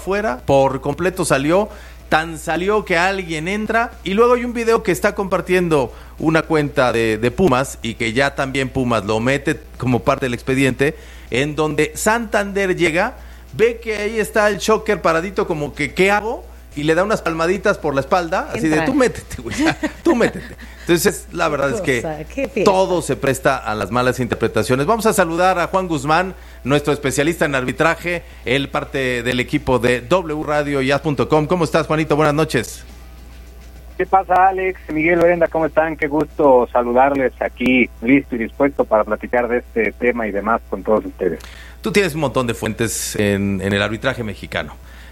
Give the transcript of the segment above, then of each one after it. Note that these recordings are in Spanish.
afuera, por completo salió. Tan salió que alguien entra y luego hay un video que está compartiendo una cuenta de Pumas y que ya también Pumas lo mete como parte del expediente, en donde Santander llega, ve que ahí está el Shocker paradito como que ¿qué hago? Y le da unas palmaditas por la espalda, así de tú métete, güey, tú métete. Entonces, la verdad es que todo se presta a las malas interpretaciones. Vamos a saludar a Juan Guzmán, nuestro especialista en arbitraje, él parte del equipo de W Radio y As.com. ¿Cómo estás, Juanito? Buenas noches. ¿Qué pasa, Alex? Miguel, Brenda, ¿cómo están? Qué gusto saludarles aquí, listo y dispuesto para platicar de este tema y demás con todos ustedes. Tú tienes un montón de fuentes en el arbitraje mexicano.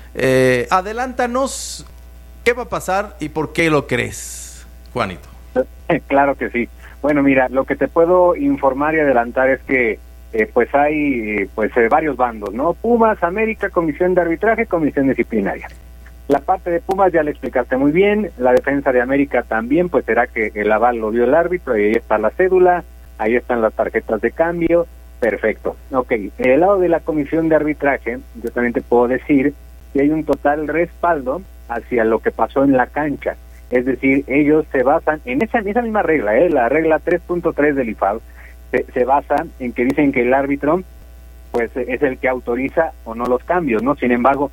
Adelántanos, ¿qué va a pasar y por qué lo crees, Juanito? Claro que sí. Bueno, mira, lo que te puedo informar y adelantar es que pues hay varios bandos, ¿no? Pumas, América, Comisión de Arbitraje, Comisión Disciplinaria. La parte de Pumas ya le explicaste muy bien, la defensa de América también, pues será que el aval lo dio el árbitro y ahí está la cédula, ahí están las tarjetas de cambio, perfecto. Ok, del lado de la Comisión de Arbitraje, yo también te puedo decir que hay un total respaldo hacia lo que pasó en la cancha. Es decir, ellos se basan en esa misma regla, la regla 3.3 del IFAB, se basa en que dicen que el árbitro pues es el que autoriza o no los cambios, ¿no? Sin embargo,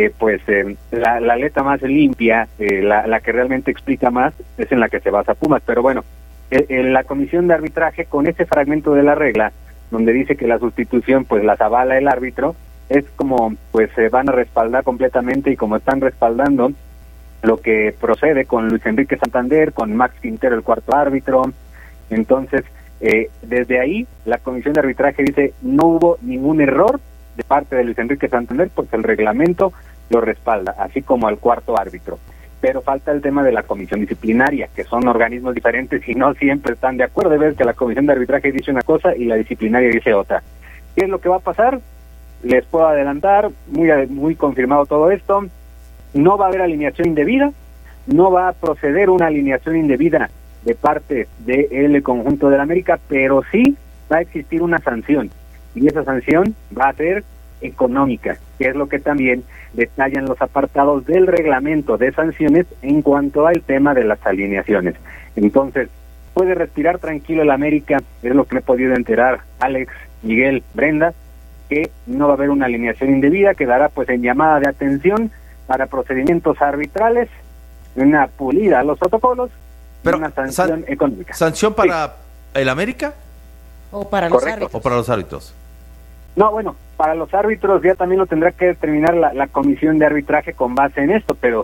la letra más limpia, la que realmente explica más, es en la que se basa Pumas. Pero bueno, en la Comisión de Arbitraje, con ese fragmento de la regla, donde dice que la sustitución pues las avala el árbitro, es como pues se van a respaldar completamente, y como están respaldando lo que procede con Luis Enrique Santander, con Max Quintero, el cuarto árbitro. Entonces, desde ahí, la Comisión de Arbitraje dice no hubo ningún error de parte de Luis Enrique Santander, porque el reglamento lo respalda, así como al cuarto árbitro. Pero falta el tema de la Comisión Disciplinaria, que son organismos diferentes y no siempre están de acuerdo. De ver que la Comisión de Arbitraje dice una cosa y la Disciplinaria dice otra. ¿Qué es lo que va a pasar? Les puedo adelantar, muy confirmado todo esto. No va a haber alineación indebida, no va a proceder una alineación indebida de parte del conjunto de la América, pero sí va a existir una sanción, y esa sanción va a ser económica, que es lo que también detallan los apartados del reglamento de sanciones en cuanto al tema de las alineaciones. Entonces, puede respirar tranquilo el América, es lo que me he podido enterar, Alex, Miguel, Brenda, que no va a haber una alineación indebida, quedará pues en llamada de atención para procedimientos arbitrales, una pulida a los protocolos, pero una sanción económica. ¿Sanción para el América? ¿O para los árbitros? ¿O para los árbitros? No, bueno, para los árbitros ya también lo tendrá que determinar la Comisión de Arbitraje con base en esto, pero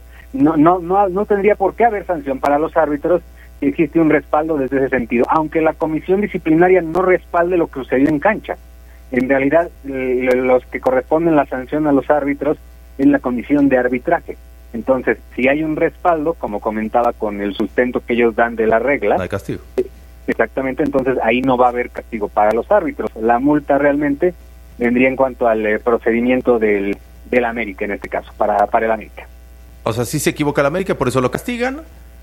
no tendría por qué haber sanción para los árbitros si existe un respaldo desde ese sentido, aunque la Comisión Disciplinaria no respalde lo que sucedió en cancha. En realidad, los que corresponden la sanción a los árbitros es la Comisión de Arbitraje. Entonces, si hay un respaldo, como comentaba con el sustento que ellos dan de la regla, no hay castigo. Exactamente, entonces ahí no va a haber castigo para los árbitros. La multa realmente vendría en cuanto al procedimiento del América, en este caso, para el América. O sea, sí se equivoca el América, por eso lo castigan,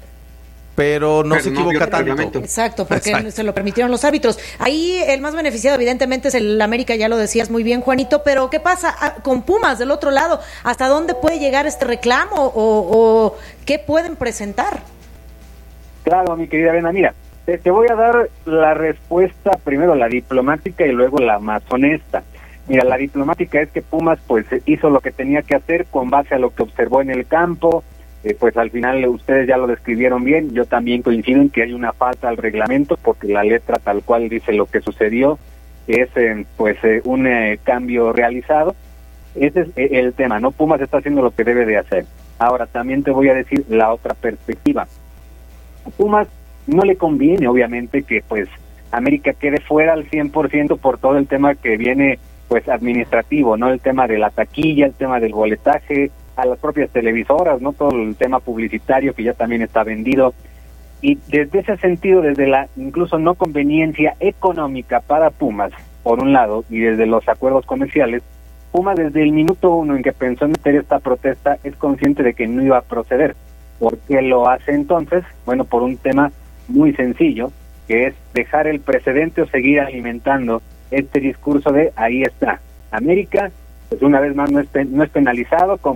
pero no se equivoca tanto. Exacto, porque se lo permitieron los árbitros. Ahí el más beneficiado evidentemente es el América, ya lo decías muy bien, Juanito, pero ¿qué pasa con Pumas del otro lado? ¿Hasta dónde puede llegar este reclamo o qué pueden presentar? Claro, mi querida Brenda, mira, te voy a dar la respuesta, primero la diplomática y luego la más honesta. Mira, la diplomática es que Pumas pues hizo lo que tenía que hacer con base a lo que observó en el campo. Pues al final ustedes ya lo describieron bien, yo también coincido en que hay una falta al reglamento, porque la letra tal cual dice lo que sucedió, es un cambio realizado. Ese es el tema, ¿no? Pumas está haciendo lo que debe de hacer. Ahora, también te voy a decir la otra perspectiva. A Pumas no le conviene, obviamente, que pues América quede fuera al 100% por todo el tema que viene pues administrativo, ¿no? El tema de la taquilla, el tema del boletaje, a las propias televisoras, ¿no? Todo el tema publicitario que ya también está vendido. Y desde ese sentido, desde la incluso no conveniencia económica para Pumas, por un lado, y desde los acuerdos comerciales, Pumas desde el minuto uno en que pensó en meter esta protesta es consciente de que no iba a proceder. ¿Por qué lo hace entonces? Bueno, por un tema muy sencillo, que es dejar el precedente o seguir alimentando este discurso de ahí está. América, pues una vez más no es penalizado, con